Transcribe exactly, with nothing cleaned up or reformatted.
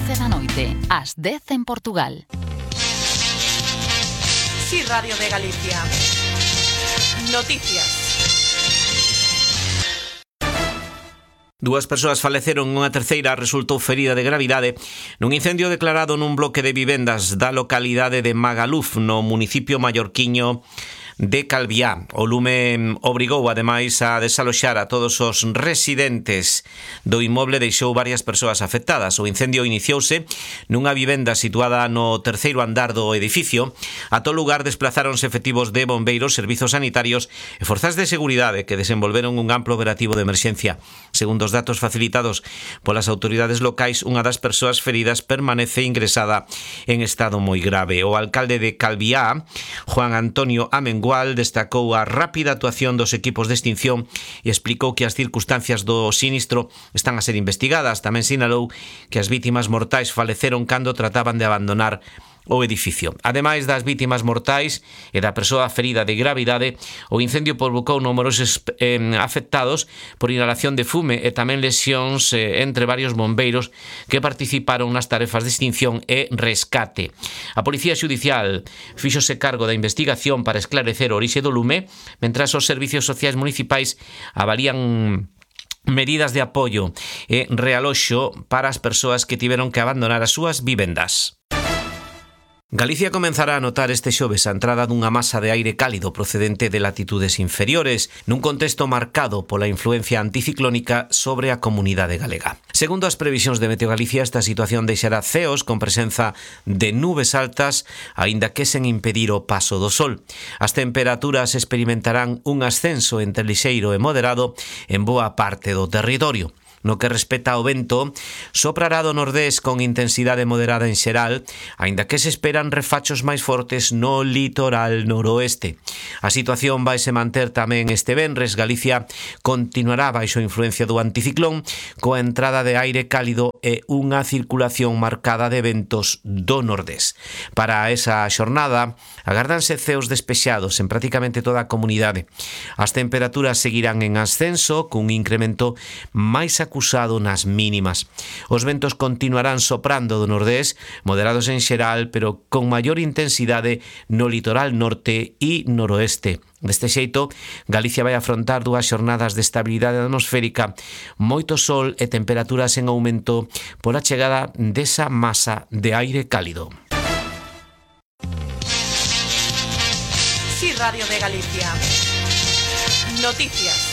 once da noite, ás dez en Portugal. Sí, Radio de Galicia. Noticias. Dúas persoas faleceron, unha terceira resultou ferida de gravidade nun incendio declarado nun bloque de vivendas da localidade de Magaluf, no municipio mallorquiño de Calviá. O lume obrigou, ademais, a desaloxar a todos os residentes do inmoble, deixou varias persoas afectadas. O incendio iniciouse nunha vivenda situada no terceiro andar do edificio. A todo lugar desplazáronse efectivos de bombeiros, servizos sanitarios e forzas de seguridade que desenvolveron un amplo operativo de emerxencia. Segundo os datos facilitados polas autoridades locais, unha das persoas feridas permanece ingresada en estado moi grave. O alcalde de Calviá, Juan Antonio Amengual, destacou a rápida actuación dos equipos de extinción e explicou que as circunstancias do sinistro están a ser investigadas. Tamén sinalou que as vítimas mortais faleceron cando trataban de abandonar o edificio. Ademais das vítimas mortais e da persoa ferida de gravidade, o incendio provocou numerosos eh, afectados por inhalación de fume e tamén lesións eh, entre varios bombeiros que participaron nas tarefas de extinción e rescate. A Policía Xudicial fíxose cargo da investigación para esclarecer o orixe do lume, mentras os servicios sociais municipais avalían medidas de apoio e realoxo para as persoas que tiveron que abandonar as súas vivendas. Galicia comenzará a notar este xoves a entrada dunha masa de aire cálido procedente de latitudes inferiores, nun contexto marcado pola influencia anticiclónica sobre a comunidade galega. Segundo as previsións de Meteo Galicia, esta situación deixará ceos con presenza de nubes altas, aínda que sen impedir o paso do sol. As temperaturas experimentarán un ascenso entre lixeiro e moderado en boa parte do territorio. No que respecta ao vento, soprará do nordés con intensidade moderada en xeral, aínda que se esperan refachos máis fortes no litoral noroeste. A situación vaise manter tamén este venres. Galicia continuará baixo a influencia do anticiclón, coa entrada de aire cálido e unha circulación marcada de ventos do nordés. Para esa xornada, agárdanse ceos despexados en prácticamente toda a comunidade. As temperaturas seguirán en ascenso, cun incremento máis acusado nas mínimas. Os ventos continuarán soprando do nordés, moderados en xeral, pero con maior intensidade no litoral norte e noroeste. Deste xeito, Galicia vai afrontar dúas xornadas de estabilidade atmosférica, moito sol e temperaturas en aumento pola chegada desa masa de aire cálido. Sí, Radio de Galicia. Noticias.